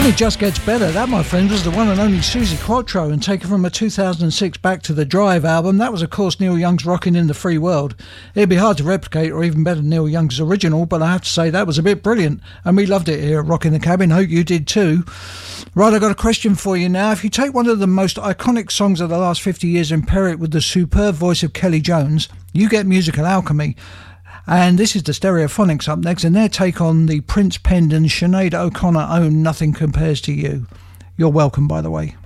It just gets better. That, my friends, was the one and only Suzi Quatro, and taken from a 2006 Back to the Drive album. That was, of course, Neil Young's Rockin' in the Free World. It'd be hard to replicate, or even better, Neil Young's original, but I have to say that was a bit brilliant, and we loved it here at Rockin' the Cabin. Hope you did too. Right, I've got a question for you now. If you take one of the most iconic songs of the last 50 years and pair it with the superb voice of Kelly Jones, you get Musical Alchemy. And this is the Stereophonics up next, and their take on the Prince penned and Sinead O'Connor own Nothing Compares to You. You're welcome, by the way.